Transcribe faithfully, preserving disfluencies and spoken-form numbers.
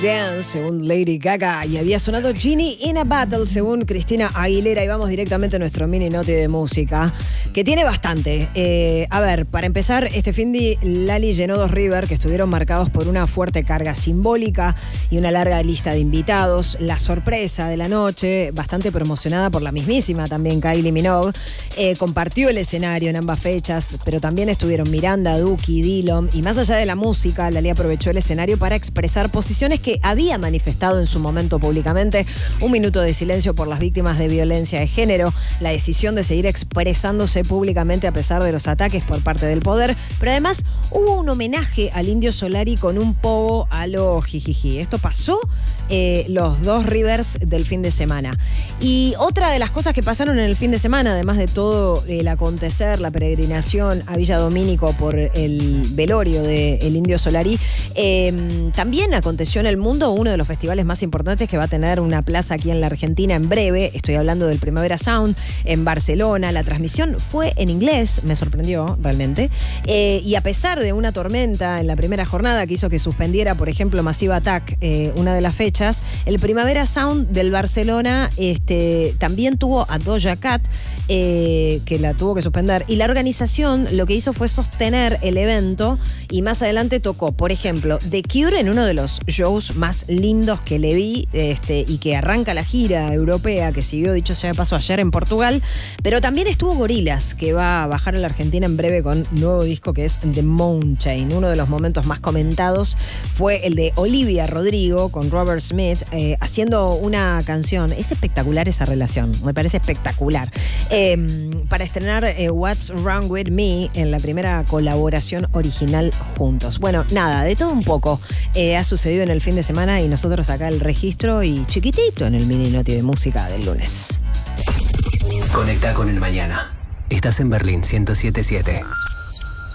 Dance, según Lady Gaga, y había sonado Genie in a Battle, según Cristina Aguilera, y vamos directamente a nuestro mini noti de música, que tiene bastante. Eh, a ver, para empezar, este fin de Lali llenó dos River que estuvieron marcados por una fuerte carga simbólica y una larga lista de invitados. La sorpresa de la noche, bastante promocionada por la mismísima también Kylie Minogue, eh, compartió el escenario en ambas fechas, pero también estuvieron Miranda, Duki, Dillom, y más allá de la música, Lali aprovechó el escenario para expresar posiciones que había manifestado en su momento públicamente: un minuto de silencio por las víctimas de violencia de género, la decisión de seguir expresándose públicamente a pesar de los ataques por parte del poder, pero además hubo un homenaje al Indio Solari con un pogo a lo jijiji. Esto pasó eh, los dos Rivers del fin de semana. Y otra de las cosas que pasaron en el fin de semana, además de todo el acontecer, la peregrinación a Villa Domínico por el velorio del Indio Solari, eh, también aconteció en el mundo uno de los festivales más importantes que va a tener una plaza aquí en la Argentina en breve. Estoy hablando del Primavera Sound en Barcelona. La transmisión fue en inglés, me sorprendió realmente. Eh, y a pesar de una tormenta en la primera jornada que hizo que suspendiera, por ejemplo, Massive Attack, eh, una de las fechas, el Primavera Sound del Barcelona este, también tuvo a Doja Cat, eh, que la tuvo que suspender. Y la organización lo que hizo fue sostener el evento y más adelante tocó, por ejemplo, The Cure en uno de los shows más lindos que le vi, este, y que arranca la gira europea que siguió, dicho sea de paso, ayer en Portugal. Pero también estuvo Gorillaz, que va a bajar a la Argentina en breve con un nuevo disco que es The Mountain. Uno de los momentos más comentados fue el de Olivia Rodrigo con Robert Smith, eh, haciendo una canción. Es espectacular esa relación, me parece espectacular. Eh, para estrenar eh, What's Wrong With Me en la primera colaboración original juntos. Bueno, nada, de todo un poco eh, ha sucedido en el fin de semana y nosotros acá el registro y chiquitito en el mini noti de música del lunes. Conecta con el mañana. Estás en Berlín ciento siete punto siete.